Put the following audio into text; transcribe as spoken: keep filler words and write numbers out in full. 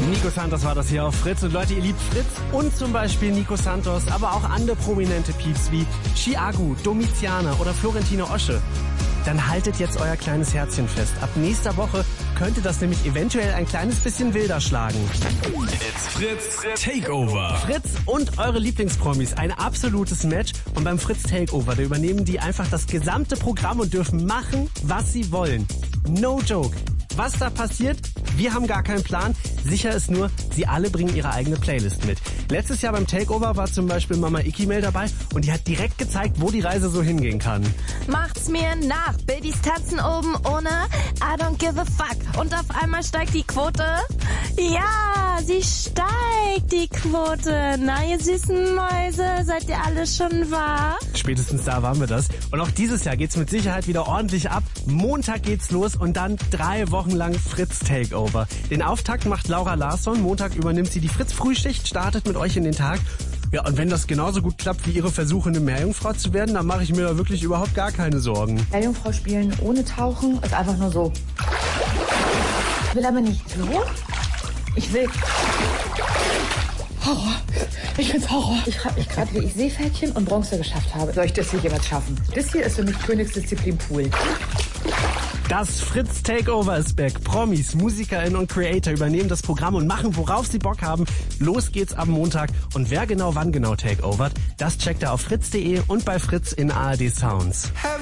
Nico Santos war das hier auf Fritz. Und Leute, ihr liebt Fritz und zum Beispiel Nico Santos, aber auch andere prominente Pieps wie Chiagu, Domiziana oder Florentino Osche. Dann haltet jetzt euer kleines Herzchen fest. Ab nächster Woche könnte das nämlich eventuell ein kleines bisschen wilder schlagen. It's Fritz Takeover. Fritz und eure Lieblingspromis, ein absolutes Match. Und beim Fritz Takeover, da übernehmen die einfach das gesamte Programm und dürfen machen, was sie wollen. No joke. Was da passiert, wir haben gar keinen Plan. Sicher ist nur, sie alle bringen ihre eigene Playlist mit. Letztes Jahr beim Takeover war zum Beispiel Mama Ikimel dabei und die hat direkt gezeigt, wo die Reise so hingehen kann. Macht's mir nach. Babys tanzen oben ohne I don't give a fuck. Und auf einmal steigt die Quote. Ja, sie steigt, die Quote. Na, ihr süßen Mäuse, seid ihr alle schon wahr? Spätestens da waren wir das. Und auch dieses Jahr geht's mit Sicherheit wieder ordentlich ab. Montag geht's los und dann drei Wochen lang Fritz Takeover. Den Auftakt macht Laura Larsson. Montag übernimmt sie die Fritz-Frühschicht, startet mit euch in den Tag. Ja, und wenn das genauso gut klappt wie ihre Versuche, eine Meerjungfrau zu werden, dann mache ich mir da wirklich überhaupt gar keine Sorgen. Meerjungfrau spielen ohne Tauchen ist einfach nur so. Ich will aber nicht so. Ich will Horror. Ich find's Horror. Ich frage mich gerade, wie ich Seepferdchen und Bronze geschafft habe. Soll ich das hier jemals schaffen? Das hier ist für mich Königsdisziplin Pool. Das Fritz Takeover ist back. Promis, MusikerInnen und Creator übernehmen das Programm und machen, worauf sie Bock haben. Los geht's am Montag. Und wer genau wann genau takeovert, das checkt ihr auf fritz punkt de und bei Fritz in A R D Sounds.